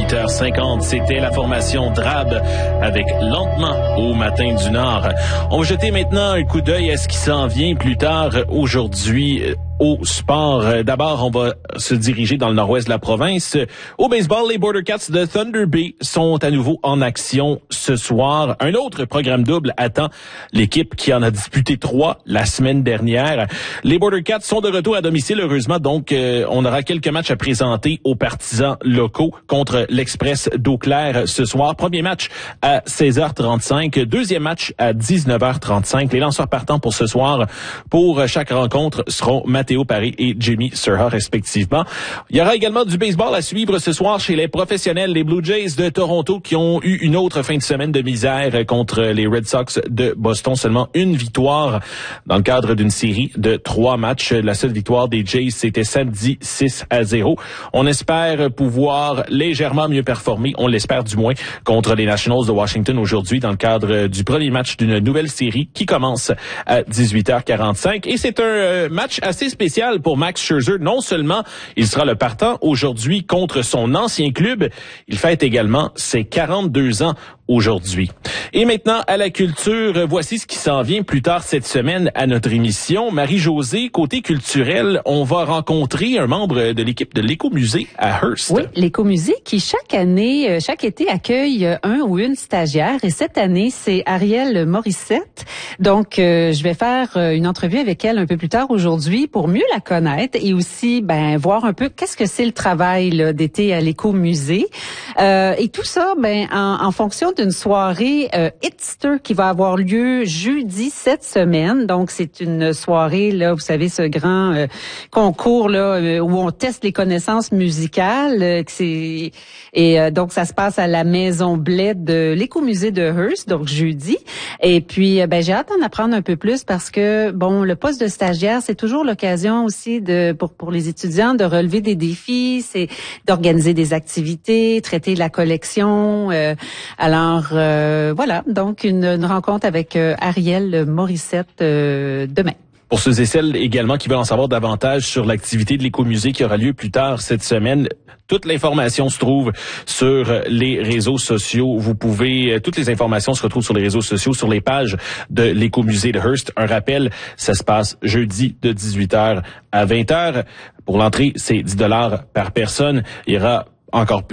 8h50, c'était la formation Drab avec Lentement au matin du Nord. On va jeter maintenant un coup d'œil à ce qui s'en vient plus tard aujourd'hui au sport. D'abord, on va se diriger dans le nord-ouest de la province. Au baseball, les Border Cats de Thunder Bay sont à nouveau en action ce soir. Un autre programme double attend l'équipe qui en a disputé 3 la semaine dernière. Les Border Cats sont de retour à domicile, heureusement, donc on aura quelques matchs à présenter aux partisans locaux contre l'Express d'Eau Claire ce soir. Premier match à 16h35, deuxième match à 19h35. Les lanceurs partants pour ce soir pour chaque rencontre seront Mathéo Paré et Jimmy Surha respectivement. Il y aura également du baseball à suivre ce soir chez les professionnels, les Blue Jays de Toronto qui ont eu une autre fin de semaine de misère contre les Red Sox de Boston. Seulement une victoire dans le cadre d'une série de 3 matchs. La seule victoire des Jays, c'était samedi 6-0. On espère pouvoir légèrement mieux performer, on l'espère du moins, contre les Nationals de Washington aujourd'hui dans le cadre du premier match d'une nouvelle série qui commence à 18h45. Et c'est un match assez spécial pour Max Scherzer. Non seulement il sera le partant aujourd'hui contre son ancien club, il fête également ses 42 ans aujourd'hui. Et maintenant, à la culture, voici ce qui s'en vient plus tard cette semaine à notre émission. Marie-Josée, côté culturel, on va rencontrer un membre de l'équipe de l'Écomusée à Hearst. Oui, l'Écomusée qui chaque année, chaque été accueille un ou une stagiaire. Et cette année, c'est Arielle Morissette. Donc, je vais faire une entrevue avec elle un peu plus tard aujourd'hui pour mieux la connaître et aussi voir un peu qu'est-ce que c'est le travail là, d'été à l'Écomusée. Et tout ça en fonction d'une soirée Hitster qui va avoir lieu jeudi cette semaine. Donc, c'est une soirée, là, vous savez, ce grand concours là où on teste les connaissances musicales. Donc, ça se passe à la Maison Blais de l'Écomusée de Hearst, donc jeudi. Et puis, j'ai hâte d'en apprendre un peu plus parce que, le poste de stagiaire, c'est toujours l'occasion aussi pour les étudiants de relever des défis, c'est d'organiser des activités, traiter la collection. Voilà, donc une rencontre avec Arielle Morissette demain. Pour ceux et celles également qui veulent en savoir davantage sur l'activité de l'Écomusée qui aura lieu plus tard cette semaine, toute l'information se trouve sur les réseaux sociaux. Toutes les informations se retrouvent sur les réseaux sociaux, sur les pages de l'Écomusée de Hearst. Un rappel, ça se passe jeudi de 18h à 20h. Pour l'entrée, c'est $10 par personne. Il y aura encore plus